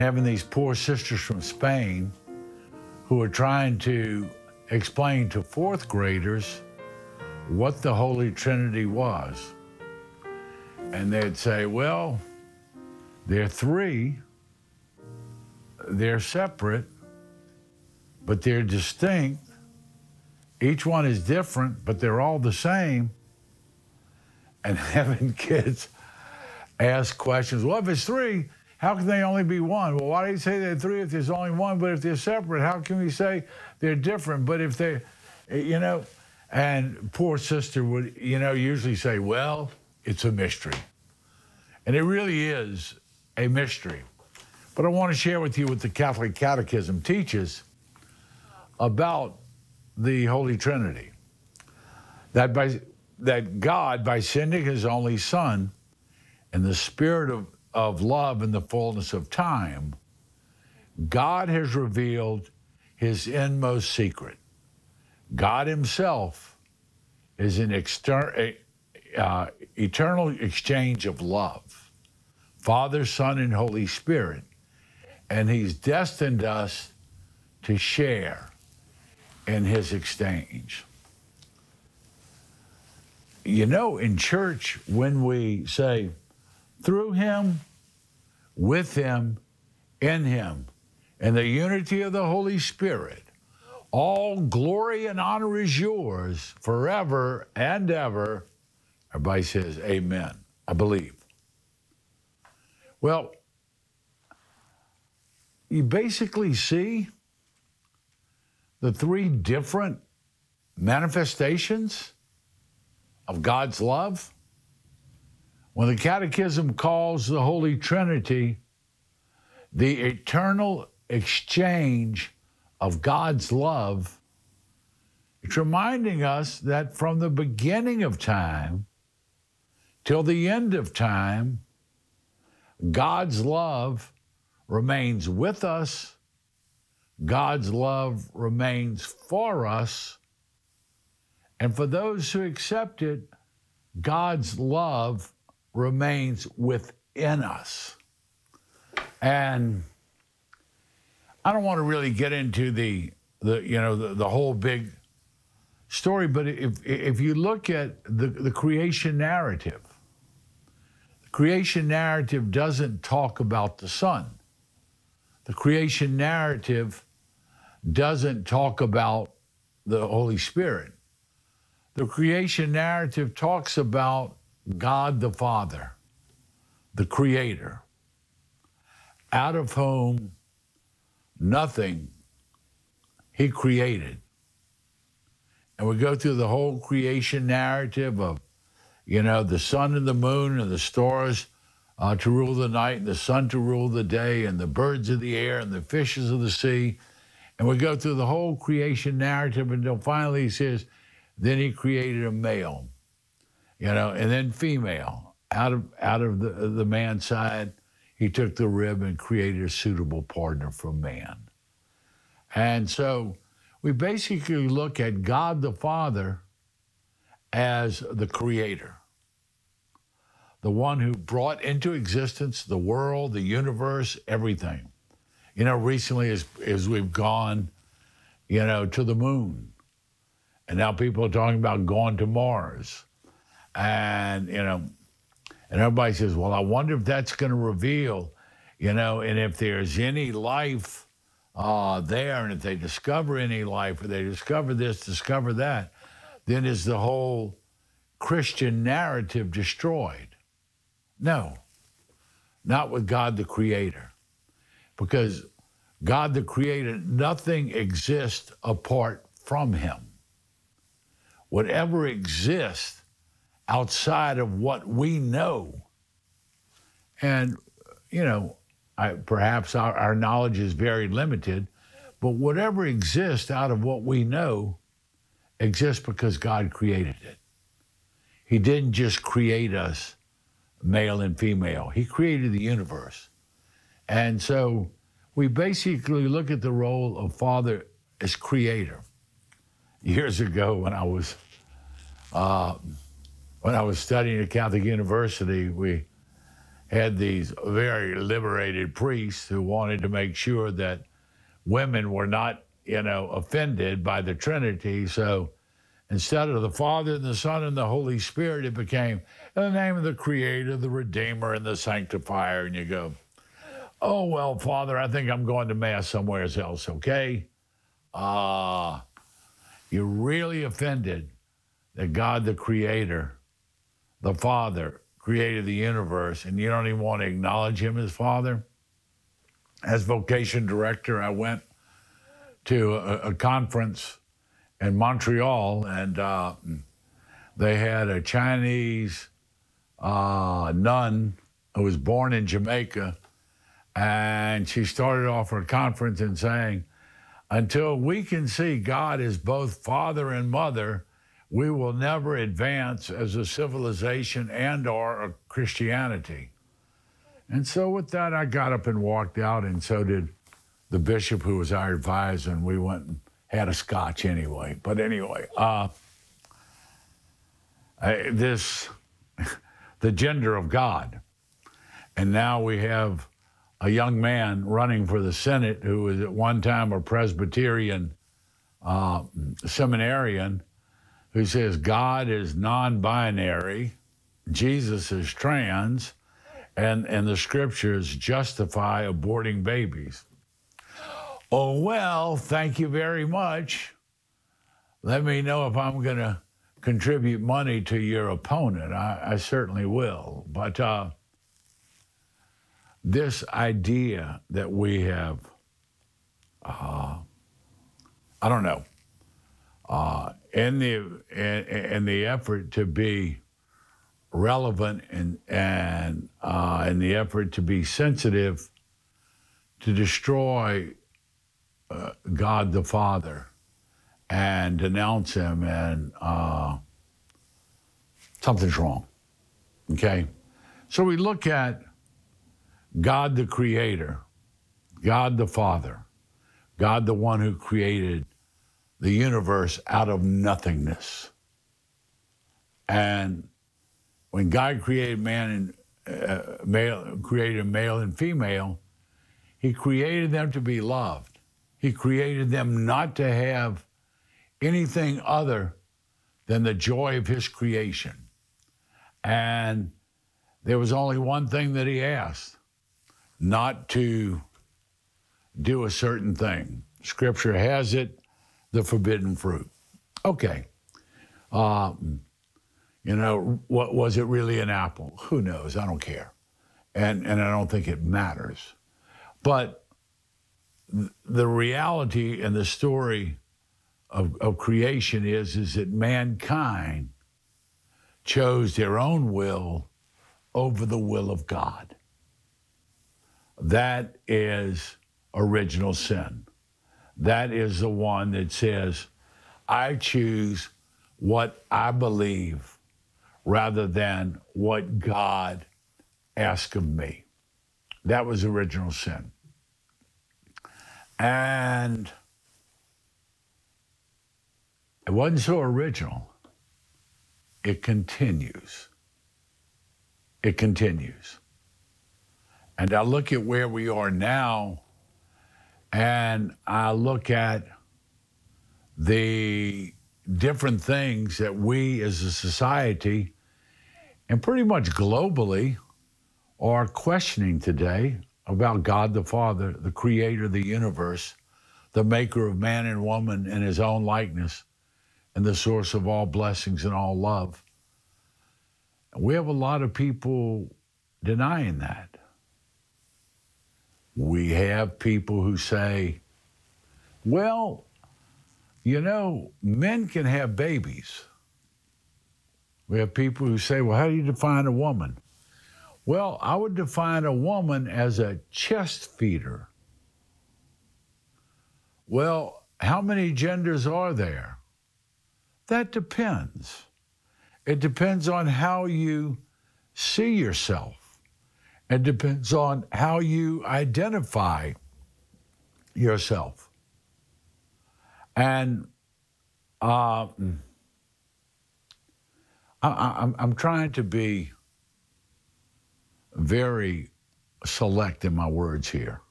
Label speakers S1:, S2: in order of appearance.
S1: having these poor sisters from Spain who were trying to explain to fourth graders what the Holy Trinity was. And they'd say, well, they're three, they're separate, but they're distinct. Each one is different, but they're all the same. And having kids ask questions, well, if it's three, how can they only be one? Well, why do you say they're three if there's only one? But if they're separate, how can we say they're different? But if they, and poor sister would, usually say, well, it's a mystery. And it really is a mystery. But I want to share with you what the Catholic Catechism teaches about the Holy Trinity. That God, by sending his only Son in the spirit of love in the fullness of time, God has revealed his inmost secret. God himself is an eternal exchange of love, Father, Son, and Holy Spirit, and he's destined us to share in his exchange. In church, when we say, through him, with him, in him, and the unity of the Holy Spirit, all glory and honor is yours forever and ever. Everybody says, amen. I believe. Well, you basically see the three different manifestations of God's love. When the Catechism calls the Holy Trinity the eternal exchange of God's love, it's reminding us that from the beginning of time till the end of time, God's love remains with us, God's love remains for us, and for those who accept it, God's love remains within us. And I don't want to really get into the whole big story, but if you look at the creation narrative, the creation narrative doesn't talk about the Son. The creation narrative doesn't talk about the Holy Spirit. The creation narrative talks about God the Father, the Creator, out of whom nothing he created. And we go through the whole creation narrative of, the sun and the moon and the stars to rule the night and the sun to rule the day and the birds of the air and the fishes of the sea. And we go through the whole creation narrative until finally he says, then he created a male, and then female. Out of the man's side, he took the rib and created a suitable partner for man. And so we basically look at God the Father as the creator, the one who brought into existence the world, the universe, everything. Recently as we've gone, to the moon, and now people are talking about going to Mars. And, and everybody says, well, I wonder if that's going to reveal, and if there's any life there, and if they discover any life, or they discover this, discover that, then is the whole Christian narrative destroyed? No, not with God the Creator. Because God the Creator, nothing exists apart from him. Whatever exists outside of what we know, and, perhaps our knowledge is very limited, but whatever exists out of what we know exists because God created it. He didn't just create us male and female. He created the universe. And so we basically look at the role of Father as creator. Years ago when I was studying at Catholic University, we had these very liberated priests who wanted to make sure that women were not, offended by the Trinity. So instead of the Father and the Son and the Holy Spirit, it became in the name of the Creator, the Redeemer, and the Sanctifier. And you go, oh, well, Father, I think I'm going to Mass somewhere else, okay? You're really offended that God, the Creator, the Father, created the universe, and you don't even want to acknowledge Him as Father? As vocation director, I went to a conference in Montreal, and they had a Chinese nun who was born in Jamaica, and she started off her conference in saying, until we can see God as both Father and Mother, we will never advance as a civilization and or a Christianity. And so with that, I got up and walked out, and so did the bishop who was our advisor, and we went and had a scotch anyway. But anyway, the gender of God. And now we have a young man running for the Senate who was at one time a Presbyterian seminarian who says God is non-binary, Jesus is trans, and the scriptures justify aborting babies. Oh, well, thank you very much. Let me know if I'm going to contribute money to your opponent. I certainly will. But this idea that we have, I don't know, in the effort to be relevant and in the effort to be sensitive, to destroy God the Father and denounce Him, and something's wrong. Okay, so we look at God the Creator, God the Father, God the one who created the universe out of nothingness. And when God created man and male and female, He created them to be loved. He created them not to have anything other than the joy of His creation. And there was only one thing that He asked: not to do a certain thing. Scripture has it, the forbidden fruit. Okay. What was it really an apple? Who knows? I don't care. And I don't think it matters. But the reality and the story of creation is that mankind chose their own will over the will of God. That is original sin. That is the one that says, I choose what I believe rather than what God asks of me. That was original sin. And it wasn't so original. It continues. It continues. And I look at where we are now, and I look at the different things that we as a society and pretty much globally are questioning today about God the Father, the creator of the universe, the maker of man and woman in His own likeness, and the source of all blessings and all love. We have a lot of people denying that. We have people who say, well, men can have babies. We have people who say, well, how do you define a woman? Well, I would define a woman as a chest feeder. Well, how many genders are there? That depends. It depends on how you see yourself. It depends on how you identify yourself. And I'm trying to be very select in my words here.